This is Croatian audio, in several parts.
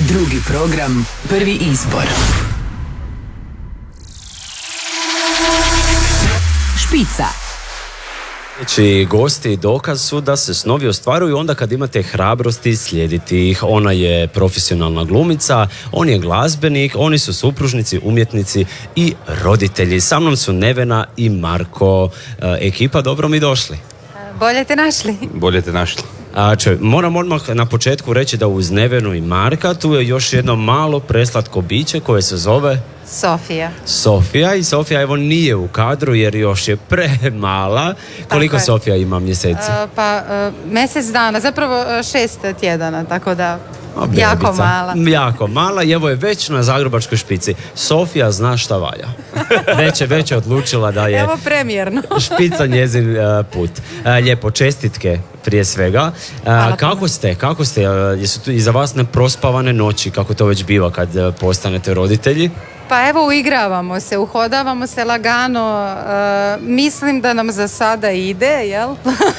Drugi program, prvi izbor. Špica. Znači, gosti dokaz su da se snovi ostvaruju onda kad imate hrabrosti slijediti ih. Ona je profesionalna glumica, on je glazbenik, oni su supružnici, umjetnici i roditelji. Sa mnom su Nevena i Marko. Ekipa, dobro mi došli. Bolje te našli. Bolje te našli. Moram odmah na početku reći da uz Nevenu i Marka tu je još jedno malo preslatko biće koje se zove Sofija. I Sofija evo nije u kadru jer još je premala. Koliko Sofija ima mjeseci? Mjesec dana, zapravo 6 tjedana, tako da jako mala. Jako mala i evo je već na zagrebačkoj špici. Sofija zna šta valja. Već je odlučila da je evo premijerno. Špica njezin put. Lijepo, čestitke prije svega. Kako ste? Jesu tu iza vas neprospavane noći, kako to već biva kad postanete roditelji? Pa evo, uigravamo se, uhodavamo se lagano. Mislim da nam za sada ide, jel?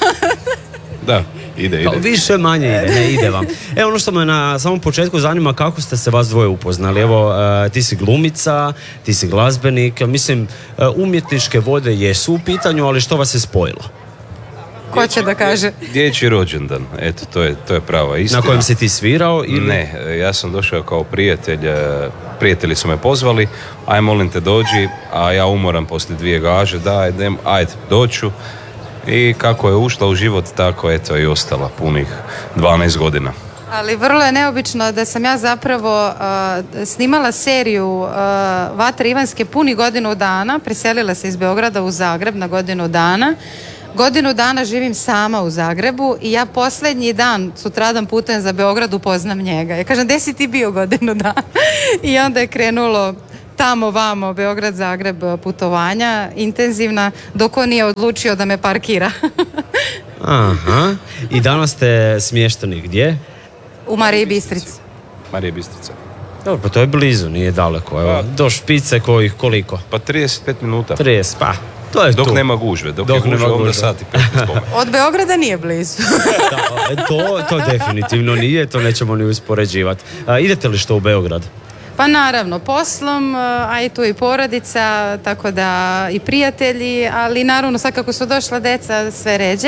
Da, ide. Više manje ide, ne ide vam. Evo ono što me na samom početku zanima, kako ste se vas dvoje upoznali. Evo, ti si glumica, ti si glazbenik. Mislim, umjetničke vode jesu u pitanju, ali što vas je spojilo? Ko će da kaže? Dječji rođendan, eto, to je prava istina. Na kojem si ti svirao? Ili? Ne, ja sam došao kao prijatelj, prijatelji su me pozvali, aj molim te dođi, a ja umoram poslije 2 gaže, ajde, doću. I kako je ušla u život, tako eto i ostala punih 12 godina. Ali vrlo je neobično da sam ja zapravo snimala seriju Vatre Ivanjske puni godinu dana, preselila se iz Beograda u Zagreb na godinu dana. Godinu dana živim sama u Zagrebu i ja posljednji dan, sutradan putujem za Beograd, upoznam njega. Ja kažem, gdje si ti bio godinu dana? I onda je krenulo tamo vamo, Beograd, Zagreb, putovanja intenzivna, dok on nije odlučio da me parkira. Aha, i danas ste smješteni gdje? U Mariji Bistrici. Marija Bistrica. Dobro, pa to je blizu, nije daleko. Evo, do Špice koliko? Pa 35 minuta. 30, pa to je dok tu. Nema gužve, dok je gužve onda sati 15 pomen. Od Beograda nije blizu. To definitivno nije, to nećemo ni uspoređivati. Idete li što u Beograd? Pa naravno, poslom, a i tu i porodica, tako da i prijatelji, ali naravno sad kako su došla deca sve ređe.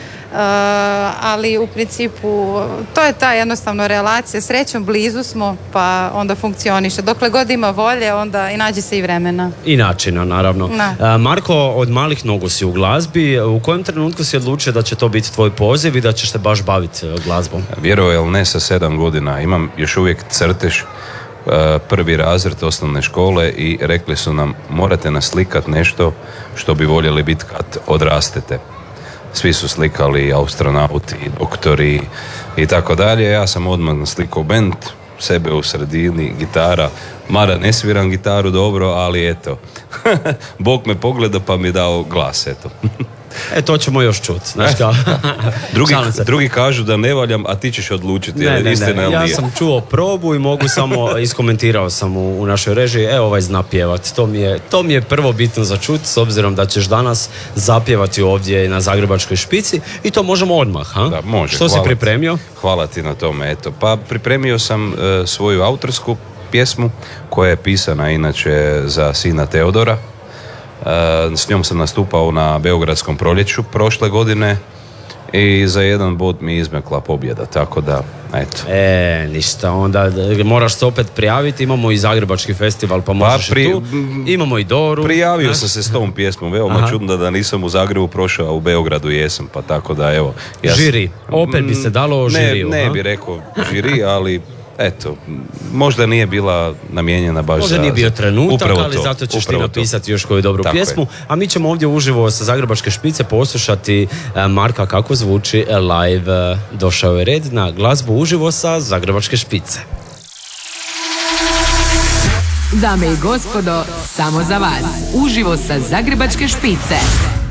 Ali u principu to je ta jednostavno relacija, srećom blizu smo pa onda funkcioniše, dokle god ima volje onda i nađe se i vremena i načina naravno. Marko, od malih nogu si u glazbi, u kojem trenutku si odlučio da će to biti tvoj poziv i da ćeš se baš baviti glazbom? Vjerovao ili ne, sa 7 godina imam još uvijek crtež, 1. razred osnovne škole i rekli su nam, morate naslikati nešto što bi voljeli biti kad odrastete. Svi su slikali astronauti, doktori i tako dalje. Ja sam odmah naslikao bend, sebe u sredini, gitara. Mada ne sviram gitaru dobro, ali eto. Bog me pogleda pa mi je dao glas, eto. To ćemo još čuti, znaš kao. drugi kažu da ne valjam, a ti ćeš odlučiti. Ne. Ja sam čuo probu i mogu samo, iskomentirao sam u našoj režiji, ovaj zna pjevati. To mi je prvo bitno za čuti, s obzirom da ćeš danas zapjevati ovdje na Zagrebačkoj špici i to možemo odmah, ha? Da, može. Što si pripremio? Hvala ti na tome, eto. Pa pripremio sam svoju autorsku pjesmu koja je pisana inače za sina Teodora. S njom sam nastupao na Beogradskom proljeću prošle godine i za 1 bod mi izmekla pobjeda, tako da, eto. Ništa, onda moraš se opet prijaviti, imamo i Zagrebački festival, pa možeš i tu, imamo i Doru. Prijavio sam se s tom pjesmom, veoma čudno da nisam u Zagrebu prošao, a u Beogradu jesam, pa tako da, evo. Žiri, opet bi se dalo žiriju. Ne bi rekao žiri, ali eto, možda nije bila namijenjena baš možda nije bio trenutak, ali to, zato ćeš ti napisati još koju dobru pjesmu. A mi ćemo ovdje uživo sa Zagrebačke špice poslušati Marka kako zvuči live. Došao je red na glazbu uživo sa Zagrebačke špice. Dame i gospodo, samo za vas, uživo sa Zagrebačke špice.